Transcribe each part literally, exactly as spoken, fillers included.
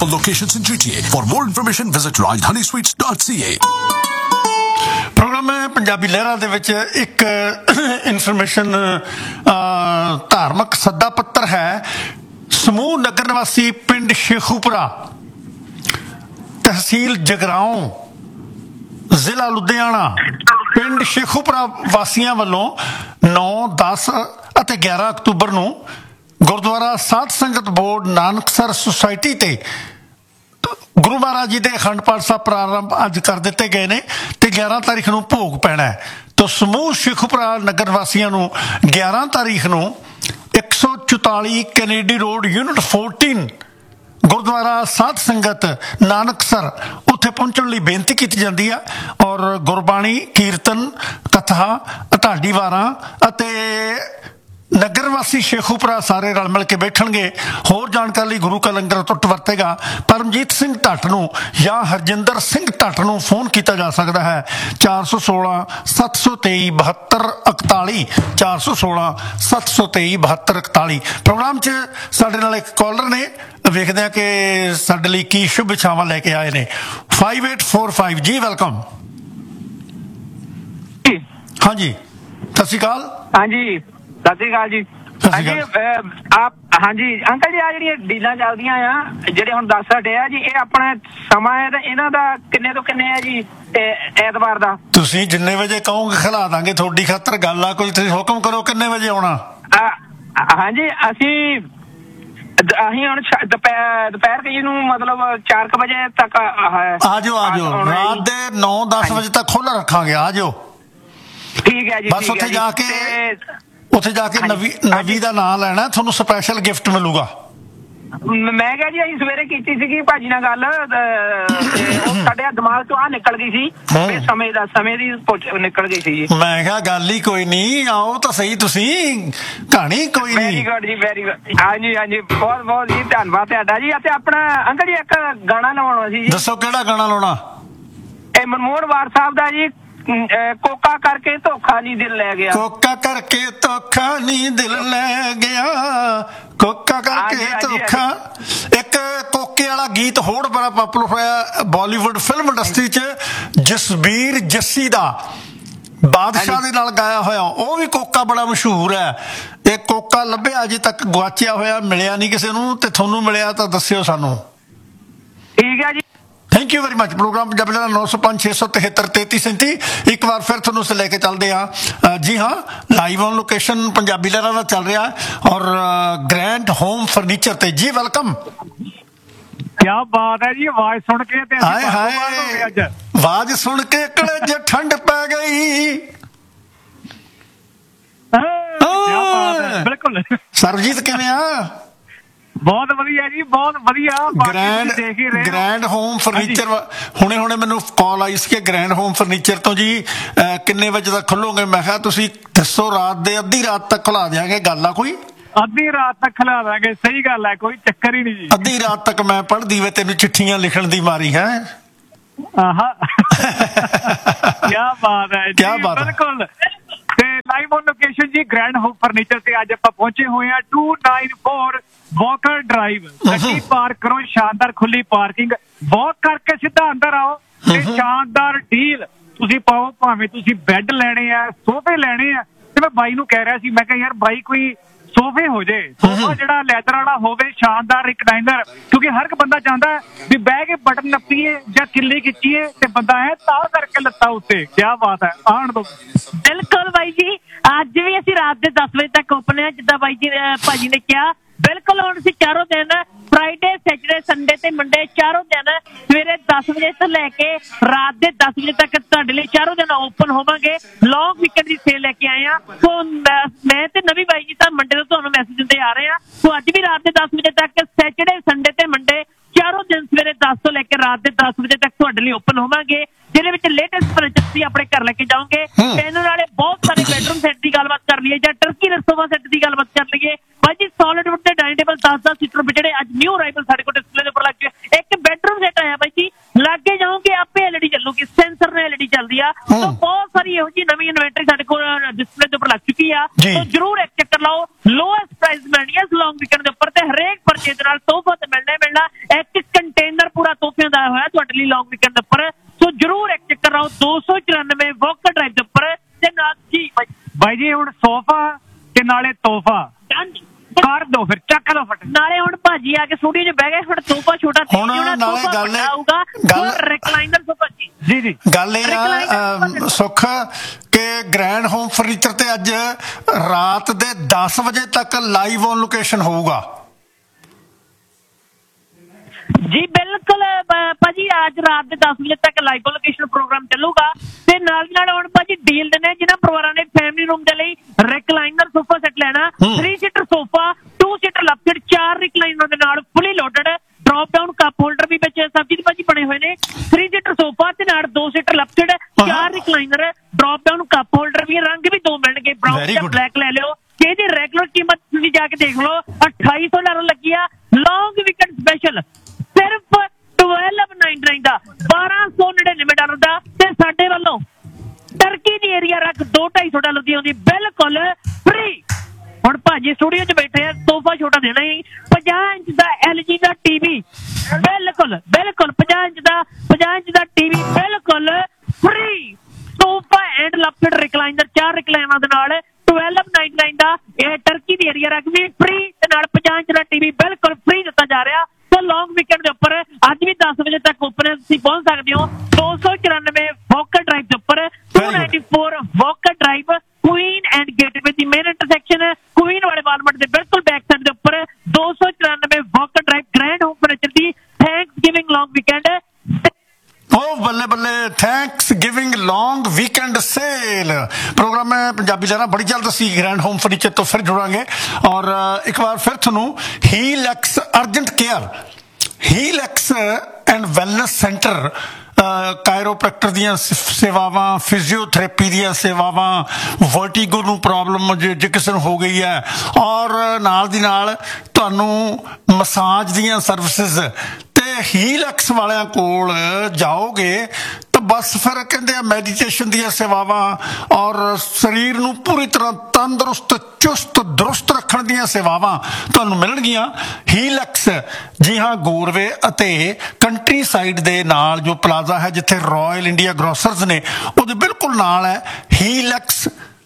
multiple locations in G T A. For more information, visit rajdhani sweets dot c a. Programme ਹੈ ਪੰਜਾਬੀ ਲਹਿਰਾਂ ਦੇ ਵਿੱਚ ਇੱਕ information ਧਾਰਮਿਕ ਸੱਦਾ ਪੱਤਰ ਹੈ। ਸਮੂਹ ਨਗਰ ਨਿਵਾਸੀ ਪਿੰਡ ਸ਼ੇਖੂਪੁਰਾ ਤਹਿਸੀਲ ਜਗਰਾਓਂ ਜ਼ਿਲ੍ਹਾ ਲੁਧਿਆਣਾ ਪਿੰਡ ਸ਼ੇਖੂਪੁਰਾ ਵਾਸੀਆਂ ਵੱਲੋਂ ਨੌ ਦਸ ਅਤੇ ਗਿਆਰਾਂ ਅਕਤੂਬਰ ਨੂੰ ਗੁਰਦੁਆਰਾ ਸਾਧ ਸੰਗਤ ਬੋਰਡ ਨਾਨਕਸਰ ਸੁਸਾਇਟੀ ਤੇ ਗੁਰੂ ਮਹਾਰਾਜ ਜੀ ਦੇ ਅਖੰਡ ਪਾਠ ਸਾਹਿਬ ਪ੍ਰਾਰੰਭ ਅੱਜ ਕਰ ਦਿੱਤੇ ਗਏ ਨੇ ਤੇ ਗਿਆਰਾਂ ਤਾਰੀਖ ਨੂੰ ਭੋਗ ਪੈਣਾ ਹੈ। ਤਾਂ ਸਮੂਹ ਸ਼ੇਖੂਪੁਰਾ ਨਗਰ ਵਾਸੀਆਂ ਨੂੰ ਗਿਆਰਾਂ ਤਾਰੀਖ ਨੂੰ ਇੱਕ ਸੌ ਚੁਤਾਲੀ ਕੈਨੇਡੀ ਰੋਡ ਯੂਨਿਟ ਚੌਦਾਂ ਗੁਰਦੁਆਰਾ ਸਾਧ ਸੰਗਤ ਨਾਨਕਸਰ ਉੱਥੇ ਪਹੁੰਚਣ ਲਈ ਬੇਨਤੀ ਕੀਤੀ ਜਾਂਦੀ ਆ ਔਰ ਗੁਰਬਾਣੀ ਕੀਰਤਨ ਕਥਾ ਢਾਡੀ ਵਾਰਾਂ ਅਤੇ ਨਗਰ ਵਾਸੀ ਸ਼ੇਖੂਪੁਰਾ ਸਾਰੇ ਰਲ ਮਿਲ ਕੇ ਬੈਠਣਗੇ। ਹੋਰ ਜਾਣਕਾਰੀ ਲਈ ਗੁਰੂ ਕਾ ਲੰਗਰ ਟੁੱਟ ਵਰਤੇਗਾ। ਪਰਮਜੀਤ ਸਿੰਘ ਢੱਟ ਨੂੰ ਜਾਂ ਹਰਜਿੰਦਰ ਸਿੰਘ ਢੱਟ ਨੂੰ ਫੋਨ ਕੀਤਾ ਜਾ ਸਕਦਾ ਹੈ ਚਾਰ ਸੌ ਸੋਲਾਂ ਸੱਤ ਸੌ ਤੇਈ ਬਹੱਤਰ ਇਕਤਾਲੀ ਚਾਰ ਸੌ ਸੋਲਾਂ ਸੱਤ ਸੌ ਤੇਈ ਬਹੱਤਰ ਇਕਤਾਲੀ। ਪ੍ਰੋਗਰਾਮ 'ਚ ਸਾਡੇ ਨਾਲ ਇੱਕ ਕਾਲਰ ਨੇ, ਵੇਖਦੇ ਹਾਂ ਕਿ ਸਾਡੇ ਲਈ ਕੀ ਸ਼ੁਭ ਇਛਾਵਾਂ ਲੈ ਕੇ ਆਏ ਨੇ। Five eight four five G welcome. ਹਾਂਜੀ ਸਤਿ ਸ਼੍ਰੀ ਅਕਾਲ। ਹਾਂਜੀ ਸਤਿ ਸ਼੍ਰੀ ਅਕਾਲ ਜੀ। ਹਾਂਜੀ ਆਪ ਹਾਂਜੀ ਅੰਕਲ ਜੀ ਆ ਜਿਹੜੀਆਂ ਡੀਲਾਂ ਚੱਲਦੀਆਂ ਆ ਜਿਹੜੇ ਹੁਣ ਦੱਸ ਹਟੇ ਆ ਜੀ, ਇਹ ਆਪਣਾ ਸਮਾਂ ਹੈ ਤੇ ਇਹਨਾਂ ਦਾ ਕਿੰਨੇ ਤੋਂ ਕਿੰਨੇ ਆ ਜੀ ਐਤਵਾਰ ਦਾ? ਤੁਸੀਂ ਜਿੰਨੇ ਵਜੇ ਕਹੋਗੇ ਖਿਲਾ ਦਾਂਗੇ, ਤੁਹਾਡੀ ਖਾਤਰ ਗੱਲ ਆ ਕੋਈ। ਤੁਸੀਂ ਹੁਕਮ ਕਰੋ ਕਿੰਨੇ ਵਜੇ ਆਉਣਾ? ਹਾਂਜੀ ਅਸੀਂ ਅਸੀਂ ਹੁਣ ਦੁਪਹਿਰ ਦੁਪਹਿਰ ਜੀ ਨੂੰ ਮਤਲਬ ਚਾਰ ਕੁ ਵਜੇ ਤੱਕ ਆ ਜਾਓ ਆ ਜਾਓ ਰਾਤ ਦੇ ਨੌ ਦਸ ਵਜੇ ਤੱਕ ਖੁੱਲ੍ਹਾ ਰੱਖਾਂਗੇ। ਆ ਜਾਓ ਠੀਕ ਹੈ ਜੀ। ਬਸ ਉੱਥੇ ਜਾ ਕੇ ਉੱਥੇ ਜਾ ਕੇ ਨਵੀ ਨਵੀ ਦਾ ਨਾਂ ਲੈਣਾ, ਤੁਹਾਨੂੰ ਸਪੈਸ਼ਲ ਗਿਫਟ ਮਿਲੂਗਾ। ਮੈਂ ਕਿਹਾ ਜੀ ਅਸੀਂ ਸਵੇਰੇ ਕੀਤੀ ਸੀਗੀ ਭਾਜੀ ਨਾਲ ਗੱਲ, ਉਹ ਸਾਡੇ ਦਿਮਾਗ ਚੋਂ ਆ ਨਿਕਲ ਗਈ ਸੀ ਸਮੇਂ ਦਾ ਸਮੇਂ ਦੀ ਨਿਕਲ ਗਈ ਸੀ ਜੀ। ਮੈਂ ਕਿਹਾ ਗੱਲ ਹੀ ਕੋਈ ਨਹੀਂ, ਆਓ ਤਾਂ ਸਹੀ ਤੁਸੀਂ, ਕਹਾਣੀ ਕੋਈ ਨਹੀਂ। ਵੈਰੀ ਗੁੱਡ ਜੀ ਵੈਰੀ ਗੁੱਡ। ਹਾਂਜੀ ਹਾਂਜੀ ਬਹੁਤ ਬਹੁਤ ਜੀ ਧੰਨਵਾਦ ਤੁਹਾਡਾ ਜੀ। ਅਤੇ ਆਪਣਾ ਅੰਕਲ ਜੀ ਇੱਕ ਗਾਣਾ ਲਵਾਉਣਾ ਸੀ ਜੀ। ਦੱਸੋ ਕਿਹੜਾ ਗਾਣਾ ਲਾਉਣਾ? ਇਹ ਮਨਮੋਹਨ ਵਾਰ ਸਾਹਿਬ ਦਾ ਜੀ, ਕੋਕਾ ਕਰਕੇ ਧੋਖਾ ਨਹੀਂ ਦਿਲ ਲੈ ਗਿਆ। ਕੋਕਾ ਕਰਕੇ ਧੋਖਾ ਨਹੀਂ ਦਿਲ ਲੈ ਗਿਆ, ਕੋਕਾ ਕਰਕੇ ਧੋਖਾ। ਇੱਕ ਕੋਕੇ ਵਾਲਾ ਗੀਤ ਹੋਰ ਬੜਾ ਪਾਪੂਲਰ ਹੋਇਆ ਬਾਲੀਵੁੱਡ ਫਿਲਮ ਇੰਡਸਟਰੀ 'ਚ, ਜਸਬੀਰ ਜੱਸੀ ਦਾ ਬਾਦਸ਼ਾਹ ਦੇ ਨਾਲ ਗਾਇਆ ਹੋਇਆ, ਉਹ ਵੀ ਕੋਕਾ ਬੜਾ ਮਸ਼ਹੂਰ ਹੈ। ਇਹ ਕੋਕਾ ਲੱਭਿਆ ਅਜੇ ਤੱਕ ਗੁਆਚਿਆ ਹੋਇਆ, ਮਿਲਿਆ ਨਹੀਂ ਕਿਸੇ ਨੂੰ, ਤੇ ਤੁਹਾਨੂੰ ਮਿਲਿਆ ਤਾਂ ਦੱਸਿਓ ਸਾਨੂੰ। ਠੀਕ ਹੈ ਜੀ। Thank you very much. Programme Punjabi ਲਹਿਰਾਂ ਨੌ ਸੌ ਪੰਜ ਛੇ ਸੌ ਤਿਹੱਤਰ ਤੇਤੀ ਸੈਂਤੀ ਇੱਕ ਵਾਰ ਫਿਰ ਤੁਹਾਨੂੰ ਲੈ ਕੇ ਚੱਲਦੇ ਹਾਂ। ਜੀ ਹਾਂ, ਲਾਈਵ ਔਨ ਲੋਕੇਸ਼ਨ ਪੰਜਾਬੀ ਲਹਿਰਾਂ ਦਾ ਚੱਲ ਰਿਹਾ ਔਰ ਗ੍ਰੈਂਡ ਹੋਮ ਫਰਨੀਚਰ ਤੇ। ਜੀ ਵੈਲਕਮ। ਕਿਆ ਬਾਤ ਹੈ ਜੀ, ਆਵਾਜ਼ ਸੁਣ ਕੇ ਤੇ ਹਾਏ ਹਾਏ ਅੱਜ ਆਵਾਜ਼ ਸੁਣ ਕੇ ਕਲੇਜੇ ਠੰਡ ਪੈ ਗਈ। ਬਿਲਕੁਲ। ਸਰਬਜੀਤ ਕਿਵੇਂ ਆ? ਬਹੁਤ ਵਧੀਆ ਜੀ ਬਹੁਤ ਵਧੀਆ। ਗ੍ਰੈਂਡ ਗ੍ਰੈਂਡ ਹੋਮ ਫਰਨੀਚਰ ਹੁਣੇ ਹੁਣੇ ਮੈਨੂੰ ਕਾਲ ਆਈ ਸੀ ਕਿ ਗ੍ਰੈਂਡ ਹੋਮ ਫਰਨੀਚਰ ਤੋਂ ਜੀ ਕਿੰਨੇ ਵਜੇ ਤੱਕ ਖੁੱਲੋਗੇ? ਮੈਂ ਕਿਹਾ ਤੁਸੀਂ ਦੱਸੋ, ਰਾਤ ਦੇ ਅੱਧੀ ਰਾਤ ਤੱਕ ਖੁਲਾ ਦਿਆਂਗੇ। ਗੱਲ ਆ ਕੋਈ? ਅੱਧੀ ਰਾਤ ਤੱਕ ਖਿਲਾ ਦਾਂਗੇ। ਸਹੀ ਗੱਲ ਹੈ, ਕੋਈ ਚੱਕਰ ਹੀ ਨਹੀਂ ਜੀ। ਅੱਧੀ ਰਾਤ ਤੱਕ ਮੈਂ ਪੜ੍ਹਦੀ ਵੇ ਤੈਨੂੰ ਚਿੱਠੀਆਂ ਲਿਖਣ ਦੀ ਮਾਰੀ ਹੈ। ਆਹਾ ਕਿਆ ਬਾਤ ਹੈ, ਕਿਆ ਬਾਤ। ਬਿਲਕੁਲ। ਤੇ ਲਾਈਵ ਔਨ ਲੋਕੇਸ਼ਨ ਜੀ ਗ੍ਰੈਂਡ ਹੋਮ ਫਰਨੀਚਰ ਤੇ ਅੱਜ ਆਪਾਂ ਪਹੁੰਚੇ ਹੋਏ ਆ to nine four Walker drive. ਗੱਡੀ ਪਾਰਕ ਕਰੋ, ਸ਼ਾਨਦਾਰ ਖੁੱਲੀ ਪਾਰਕਿੰਗ, ਵਾਕ ਕਰਕੇ ਸਿੱਧਾ ਅੰਦਰ ਆਓ ਤੇ ਸ਼ਾਨਦਾਰ ਡੀਲ ਤੁਸੀਂ ਪਾਓ। ਭਾਵੇਂ ਤੁਸੀਂ ਬੈੱਡ ਲੈਣੇ ਆ, ਸੋਫੇ ਲੈਣੇ ਆ। ਤੇ ਮੈਂ ਬਾਈ ਨੂੰ ਕਹਿ ਰਿਹਾ ਸੀ, ਮੈਂ ਕਿਹਾ ਯਾਰ ਬਾਈ ਕੋਈ ਸੋਫੇ ਹੋ ਜੇ, ਸੋਫਾ ਜਿਹੜਾ ਲੈਦਰ ਵਾਲਾ ਹੋਵੇ, ਸ਼ਾਨਦਾਰ ਰਿਕਲਾਈਨਰ, ਕਿਉਂਕਿ ਹਰ ਇੱਕ ਬੰਦਾ ਚਾਹੁੰਦਾ ਵੀ ਬਹਿ ਕੇ ਬਟਨ ਨੱਪੀਏ ਜਾਂ ਕਿੱਲੀ ਖਿੱਚੀਏ ਤੇ ਬੰਦਾ ਹੈ ਤਾਂ ਕਰਕੇ ਲੱਤਾਂ ਉੱਤੇ। ਕਿਆ ਬਾਤ ਹੈ, ਆਉਣ ਦੋ। ਬਿਲਕੁਲ ਬਾਈ ਜੀ, ਅੱਜ ਵੀ ਅਸੀਂ ਰਾਤ ਦੇ ਦਸ ਵਜੇ ਤੱਕ ਓਪਨ ਆ, ਜਿੱਦਾਂ ਬਾਈ ਜੀ ਭਾਜੀ ਨੇ ਕਿਹਾ। ਬਿਲਕੁਲ ਹੁਣ ਅਸੀਂ ਚਾਰੋਂ ਦਿਨ ਫਰਾਈਡੇ ਸੈਟਰਡੇ ਸੰਡੇ ਤੇ ਮੰਡੇ ਚਾਰੋਂ ਦਿਨ ਸਵੇਰੇ ਦਸ ਵਜੇ ਤੋਂ ਲੈ ਕੇ ਰਾਤ ਦੇ ਦਸ ਵਜੇ ਤੱਕ ਤੁਹਾਡੇ ਲਈ ਚਾਰੋਂ ਦਿਨ ਓਪਨ ਹੋਵਾਂਗੇ। ਲੌਂਗ ਵੀਕਐਂਡ ਦੀ ਸੇਲ ਲੈ ਕੇ ਆਏ ਆ। ਸੋ ਮੈਂ ਤੇ ਨਵੀਂ ਬਾਈ ਜੀ ਤਾਂ ਮੰਡੇ ਤੋਂ ਤੁਹਾਨੂੰ ਮੈਸੇਜ ਦਿੰਦੇ ਆ ਰਹੇ ਆ। ਸੋ ਅੱਜ ਵੀ ਰਾਤ ਦੇ ਦਸ ਵਜੇ ਤੱਕ ਸੈਟਰਡੇ ਸੰਡੇ ਤੇ ਮੰਡੇ ਚਾਰੋਂ ਦਿਨ ਸਵੇਰੇ ਦਸ ਤੋਂ ਲੈ ਕੇ ਰਾਤ ਦੇ ਦਸ ਵਜੇ ਤੱਕ ਤੁਹਾਡੇ ਲਈ ਓਪਨ ਹੋਵਾਂਗੇ, ਜਿਹਦੇ ਵਿੱਚ ਲੇਟੈਸਟ ਫਰਨੀਚਰ ਤੁਸੀਂ ਆਪਣੇ ਘਰ ਲੈ ਕੇ ਜਾਓਗੇ। ਇਹਨਾਂ ਨਾਲੇ ਬਹੁਤ ਸਾਰੇ ਬੈਡਰੂਮ ਸੈੱਟ ਦੀ ਗੱਲਬਾਤ ਕਰ ਲਈਏ ਜਾਂ ਟਰਕੀ ਰਸੋਵਾ ਸੈੱਟ ਦੀ ਗੱਲਬਾਤ ਕਰ ਲਈਏ। ਭਾਈ ਜੀ ਸੋਲਿਡ ਵੁੱਡ ਦੇ ਡਾਈਨਿੰਗ ਟੇਬਲ ਦਸ ਦਸ ਸੀਟਰ ਜਿਹੜੇ ਅੱਜ ਨਿਊ ਅਰਾਈਵਲ ਸਾਡੇ ਕੋਲ ਡਿਸਪਲੇ ਦੇ ਉੱਪਰ ਲੱਗ ਗਏ। ਇੱਕ ਬੈਡਰੂਮ ਸੈੱਟ ਆਇਆ ਬਾਈ ਜੀ, ਲਾਗੇ ਜਾਓਗੇ ਆਪੇ ਐਲਈਡੀ ਚੱਲੂਗੀ, ਸੈਂਸਰ ਨਾਲ ਐਲਈਡੀ ਚੱਲਦੀ ਆ। ਸੋ ਬਹੁਤ ਸਾਰੀ ਇਹੋ ਜਿਹੀ ਨਵੀਂ ਇਨਵੈਂਟਰੀ ਸਾਡੇ ਕੋਲ ਡਿਸਪਲੇ ਦੇ ਉੱਪਰ ਲੱਗ ਚੁੱਕੀ ਆ। ਸੋ ਜਰੂਰ ਇੱਕ ਚੱਕਰ ਲਾਓ। ਲੋਐਸਟ ਪ੍ਰਾਈਸ ਮਿਲਣੀ ਹੈ ਲੌਂਗ ਵੀਕਐਂਡ ਦੇ ਉੱਪਰ ਤੇ ਹਰੇਕ ਪਰਚੇਜ ਨਾਲ ਤੋਹਫਾ ਤੇ ਮਿਲਣਾ ਮਿਲਣਾ। ਇੱਕ ਘੰਟੇ ਤੁਹਾਡੇ ਲਈ ਲੌਂਗ ਵੀਕਐਂਡ ਦੇ ਉੱਪਰ। ਸੋ ਜਰੂਰ ਇੱਕ ਚੱਕਰ ਆਓ ਦੋ ਸੌ ਚੁਰਾਨਵੇਂ ਵੋਕਰ ਡਰਾਈਵ ਦੇ ਉੱਪਰ ਤੇ ਨਾਲ ਜੀ ਬਾਈ ਜੀ ਹੁਣ ਸੋਫਾ ਤੇ ਨਾਲੇ ਤੋਹਫਾ ਕਰ ਦੋ ਫਿਰ ਚੱਕ ਲਓ ਫਟ। ਨਾਲੇ ਹੁਣ ਭਾਜੀ ਆ ਕੇ ਸਟੂਡੀਓ 'ਚ ਬਹਿ ਗਏ ਹੁਣ ਸੋਫਾ ਛੋਟਾ ਹੁਣ ਨਾਲੇ ਗੱਲ ਆਊਗਾ ਗੱਲ ਰਿਕਲਾਈਨਰ ਸੋਫਾ ਜੀ ਜੀ ਜੀ ਗੱਲ ਇਹ ਆ ਸੁੱਖ ਕਿ ਗ੍ਰੈਂਡ ਹੋਮ ਫਰਨੀਚਰ ਤੇ ਅੱਜ ਰਾਤ ਦੇ ਦਸ ਵਜੇ ਤੱਕ ਲਾਈਵ ਔਨ ਲੋਕੇਸ਼ਨ ਹੋਊਗਾ ਜੀ। ਬਿਲਕੁਲ ਭਾਜੀ ਅੱਜ ਰਾਤ ਦੇ ਦਸ ਵਜੇ ਤੱਕ ਲਾਈਵ ਲੋਕੇਸ਼ਨ ਪ੍ਰੋਗਰਾਮ ਚੱਲੂਗਾ ਤੇ ਨਾਲ ਨਾਲ ਹੁਣ ਭਾਜੀ ਡੀਲ ਦੇ ਨੇ ਜਿਹਨਾਂ ਪਰਿਵਾਰਾਂ ਨੇ ਫੈਮਿਲੀ ਰੂਮ ਦੇ ਲਈ ਰਿਕਲਾਈਨਰ ਸੋਫਾ ਸੈੱਟ ਲੈਣਾ three seater sofa to seater left ਚਾਰ ਰਿਕਲਾਈਨਰ ਦੇ ਨਾਲ ਫੁੱਲੀ loaded drop down cup holder ਵੀ ਵਿੱਚ ਸਬਜ਼ੀ ਦੀ ਭਾਜੀ ਬਣੇ ਹੋਏ ਨੇ ਥ੍ਰੀ ਸੀਟਰ ਸੋਫਾ ਤੇ ਨਾਲ ਦੋ ਸੀਟਰ ਲੈਫਟ ਚਾਰ recliner drop down cup holder ਵੀ ਰੰਗ ਵੀ ਦੋ ਮਿਲਣਗੇ ਬਰਾਊਨ ਤੇ ਬਲੈਕ ਲੈ ਲਿਓ ਤੇ ਇਹਦੀ ਰੈਗੂਲਰ ਕੀਮਤ ਤੁਸੀਂ ਜਾ ਕੇ ਦੇਖ ਲਓ ਅਠਾਈ ਸੌ ਡਾਲਰ ਲੱਗੀ ਆ ਲੌਂਗ ਵੀਕਐਂਡ ਸਪੈਸ਼ਲ ਸਿਰਫ ਬਾਰਾਂ ਸੌ ਨਿਨਆਨਵੇਂ ਦਾ ਬਾਰਾਂ ਸੌ ਨੜਿਨਵੇਂ ਡਾਲਰ ਦਾ ਤੇ ਸਾਡੇ ਵੱਲੋਂ ਟਰਕੀ ਦੀ ਏਰੀਆ ਰੱਖ ਦੋ ਢਾਈ ਸੌ ਡਾਲਰ ਦੀ ਆਉਂਦੀ ਬਿਲਕੁਲ ਫ੍ਰੀ। ਹੁਣ ਭਾਜੀ ਸਟੂਡੀਓ 'ਚ ਬੈਠੇ ਆ ਸੋਫਾ ਛੋਟਾ ਦੇਣਾ ਹੀ ਪੰਜਾਹ ਇੰਚ ਦਾ ਐਲ ਜੀ ਦਾ ਟੀਵੀ ਬਿਲਕੁਲ ਬਿਲਕੁਲ ਪੰਜਾਹ ਇੰਚ ਦਾ ਪੰਜਾਹ ਇੰਚ ਦਾ ਟੀਵੀ ਬਿਲਕੁਲ free sofa and left recliner ਚਾਰ ਰਿਕਲਾਈਨਰਾਂ ਦੇ ਨਾਲ ਬਾਰਾਂ ਸੌ ਨਿਨਆਨਵੇਂ ਦਾ ਇਹ ਟਰਕੀ ਦੀ ਏਰੀਆ ਰੱਖ ਵੀ ਫ੍ਰੀ ਤੇ ਨਾਲ ਪੰਜਾਹ ਇੰਚ ਦਾ ਟੀਵੀ ਬਿਲਕੁਲ ਫ੍ਰੀ ਦਿੱਤਾ ਜਾ ਰਿਹਾ। ਲੌਂਗ ਵੀਕਐਂਡ ਦੇ ਉੱਪਰ ਅੱਜ ਵੀ ਦਸ ਵਜੇ ਤੱਕ ਓਪਨ ਹੈ ਤੁਸੀਂ ਪਹੁੰਚ ਸਕਦੇ ਹੋ ਦੋ ਸੌ ਚੁਰਾਨਵੇਂ ਵੋਕਰ ਡਰਾਈਵ ਦੇ ਉੱਪਰ ਦੋ ਸੌ ਚੌਰਾਨਵੇਂ walker drive Queen and gateway the main intersection Queen ਵਾਲੇ ਵਾਲਮਾਰਟ ਦੇ ਬਿਲਕੁਲ ਬੈਕ ਸਾਈਡ ਦੇ ਉੱਪਰ ਦੋ ਸੌ ਚੁਰਾਨਵੇਂ walker drive grand home furniture ਦੀ ਥੈਂਕਸ ਗਿਵਿੰਗ ਲੌਂਗ ਵੀਕਐਂਡ। ਓ ਬੱਲੇ ਬੱਲੇ ਥੈਂਕਸ ਗਿਵਿੰਗ ਲੌਂਗ ਵੀਕਐਂਡ ਸੇਲ ਪ੍ਰੋਗਰਾਮ ਹੈ ਪੰਜਾਬੀ ਦਾ ਨਾ ਬੜੀ ਜਲਦ ਅਸੀਂ ਗ੍ਰੈਂਡ ਹੋਮ ਫਰਨੀਚਰ ਤੋਂ ਫਿਰ ਜੁੜਾਂਗੇ ਔਰ ਇੱਕ ਵਾਰ ਫਿਰ ਤੁਹਾਨੂੰ ਹੀਲੈਕਸ urgent care ਹੀਲੈਕਸ and wellness centre chiropractor ਦੀਆਂ ਸੇਵਾਵਾਂ ਫਿਜ਼ੀਓਥੈਰੇਪੀ ਦੀਆਂ ਸੇਵਾਵਾਂ ਵਰਟੀਗੋ ਨੂੰ ਪ੍ਰੋਬਲਮ ਜੇ ਜੇ ਕਿਸੇ ਨੂੰ ਹੋ ਗਈ ਹੈ ਔਰ ਨਾਲ ਦੀ ਨਾਲ ਤੁਹਾਨੂੰ ਮਸਾਜ ਦੀਆਂ ਸਰਵਿਸਿਜ਼ ਤੇ ਹੀਲੈਕਸ ਵਾਲਿਆਂ ਕੋਲ ਜਾਓਗੇ ਤਾਂ ਬਸ ਫਿਰ ਕਹਿੰਦੇ ਆ ਮੈਡੀਟੇਸ਼ਨ ਦੀਆਂ ਸੇਵਾਵਾਂ ਔਰ ਸਰੀਰ ਨੂੰ ਪੂਰੀ ਤਰ੍ਹਾਂ ਤੰਦਰੁਸਤ ਚੁਸਤ ਦਰੁਸਤ ਰੱਖਣ ਦੀਆਂ ਸੇਵਾਵਾਂ ਤੁਹਾਨੂੰ ਮਿਲਣਗੀਆਂ ਹੀਲੈਕਸ। ਜੀ ਹਾਂ ਗੋਰਵੇ ਅਤੇ ਕੰਟਰੀ ਸਾਈਡ ਦੇ ਨਾਲ ਜੋ ਪਲਾਜ਼ਾ ਹੈ ਜਿੱਥੇ ਰਾਇਲ ਇੰਡੀਆ ਗਰੋਸਰਸ ਨੇ ਉਹਦੇ ਬਿਲਕੁਲ ਨਾਲ ਹੈ ਹੀਲੈਕਸ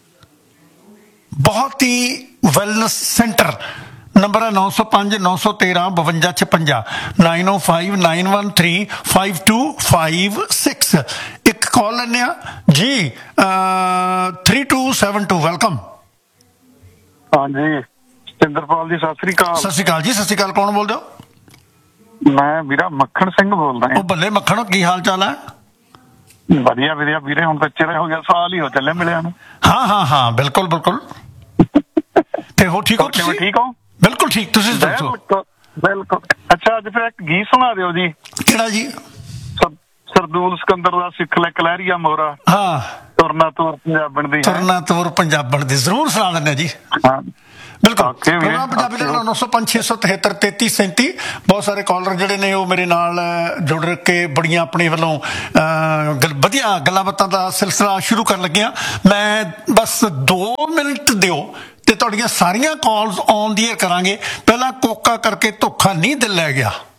ਬਹੁਤ ਹੀ ਵੈਲਨੈਸ ਸੈਂਟਰ। ਨੰਬਰ ਹੈ ਨੌ ਸੌ ਪੰਜ ਨੌ ਸੌ ਤੇਰਾਂ ਬਵੰਜਾ ਛਪੰਜਾ nine O five nine one three five to five six. ਇੱਕ ਕਾਲ ਲੈਂਦੇ ਆ ਜੀ three two seven to welcome. ਹਾਂਜੀ ਸਤਿੰਦਰਪਾਲ ਜੀ ਸਤਿ ਸ੍ਰੀ ਅਕਾਲ। ਸਤਿ ਸ਼੍ਰੀ ਅਕਾਲ ਜੀ ਸਤਿ ਸ਼੍ਰੀ ਅਕਾਲ ਕੌਣ ਬੋਲਦੇ ਹੋ? ਮੈਂ ਵੀਰਾ ਮੱਖਣ ਸਿੰਘ ਬੋਲਦਾ ਉਹ ਬੱਲੇ ਮੱਖਣ ਕੀ ਹਾਲ ਚਾਲ ਹੈ? ਵਧੀਆ ਵਧੀਆ ਵੀਰੇ ਹੁਣ ਤਾਂ ਚਿਹਰੇ ਹੋ ਗਿਆ ਸਾਲ ਹੀ ਹੋ ਚੱਲੇ ਮਿਲਿਆ ਨੂੰ। ਹਾਂ ਹਾਂ ਹਾਂ ਬਿਲਕੁਲ ਬਿਲਕੁਲ ਤੇ ਹੋ ਠੀਕ ਹੋ ਤੁਸੀਂ? ਠੀਕ ਹੋ? ਬਿਲਕੁਲ ਠੀਕ ਤੁਸੀਂ ਦੱਸੋ। ਬਿਲਕੁਲ ਅੱਛਾ ਅੱਜ ਫਿਰ ਇੱਕ ਗੀਤ ਸੁਣਾ ਦਿਓ ਜੀ। ਕਿਹੜਾ ਜੀ? ਸਰਦੂਲ ਸਿਕੰਦਰ ਦਾ ਸਿੱਖ ਲੈ ਕਲਹਿਰੀਆ ਮੋਹਰਾ ਹਾਂ ਤੁਰਨਾ ਤੁਰ ਪੰਜਾਬਣ ਦੀ ਤੁਰਨਾ ਤੁਰ ਪੰਜਾਬਣ ਦੀ ਜ਼ਰੂਰ ਸੁਣਾ ਦਿੰਦੇ ਜੀ। ਹਾਂ ਬਿਲਕੁਲ ਪ੍ਰੋਗਰਾਮ ਪੰਜਾਬੀ ਦਾ ਨੌ ਸੌ ਪੰਜ ਛੇ ਸੌ ਤਿਹੱਤਰ ਤੇਤੀ ਸੈਂਤੀ। ਬਹੁਤ ਸਾਰੇ ਕਾਲਰ ਜਿਹੜੇ ਨੇ ਉਹ ਮੇਰੇ ਨਾਲ ਜੁੜ ਕੇ ਬੜੀਆਂ ਆਪਣੇ ਵੱਲੋਂ ਵਧੀਆ ਗੱਲਾਂ ਬਾਤਾਂ ਦਾ ਸਿਲਸਿਲਾ ਸ਼ੁਰੂ ਕਰਨ ਲੱਗਿਆ। ਮੈਂ ਬਸ ਦੋ ਮਿੰਟ ਦਿਓ ਤੇ ਤੁਹਾਡੀਆਂ ਸਾਰੀਆਂ ਕਾਲਸ ਔਨ ਦੀ ਏਅਰ ਕਰਾਂਗੇ। ਪਹਿਲਾਂ ਕੋਕਾ ਕਰਕੇ ਧੋਖਾ ਨਹੀਂ ਦਿਲ ਲੈ ਗਿਆ।